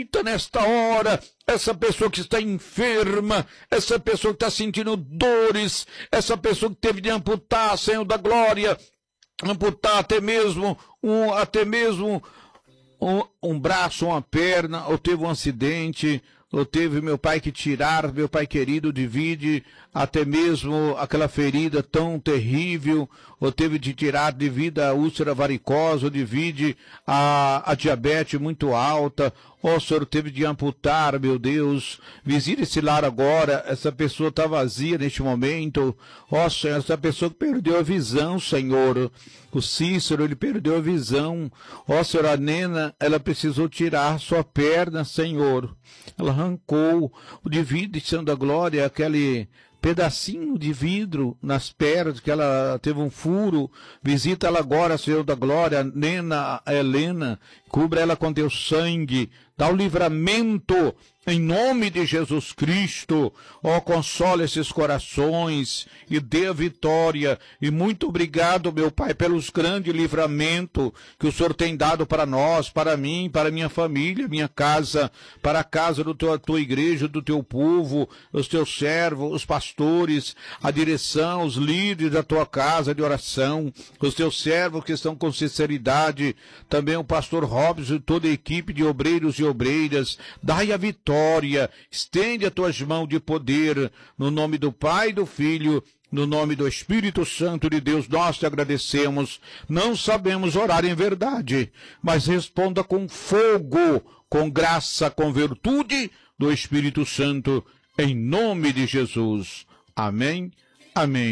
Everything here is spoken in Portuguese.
visita nesta hora essa pessoa que está enferma, essa pessoa que está sentindo dores, essa pessoa que teve de amputar, Senhor da glória, amputar até mesmo um braço, uma perna, ou teve um acidente, ou teve, meu Pai, que tirar, meu Pai querido, divide até mesmo aquela ferida tão terrível, ou teve de tirar devido à úlcera varicosa, ou divide a diabetes muito alta, ó Senhor, teve de amputar, meu Deus, visita esse lar agora, essa pessoa está vazia neste momento, ó Senhor, essa pessoa que perdeu a visão, Senhor, o Cícero, ele perdeu a visão, ó Senhor, a Nena, ela precisou tirar sua perna, Senhor, ela arrancou o de vidro, Senhor da glória, aquele pedacinho de vidro nas pernas, que ela teve um furo, visita ela agora, Senhor da glória, Nena, Helena, cubra ela com teu sangue, dá o livramento, em nome de Jesus Cristo, ó, consola esses corações e dê a vitória, e muito obrigado, meu Pai, pelos grandes livramentos que o Senhor tem dado para nós, para mim, para minha família, minha casa, para a casa da tua igreja, do teu povo, os teus servos, os pastores, a direção, os líderes da tua casa de oração, os teus servos que estão com sinceridade, também o pastor Robson e toda a equipe de obreiros e obreiras, dai a vitória, estende as tuas mãos de poder, no nome do Pai e do Filho, no nome do Espírito Santo de Deus, nós te agradecemos. Não sabemos orar em verdade, mas responda com fogo, com graça, com virtude do Espírito Santo, em nome de Jesus. Amém, amém.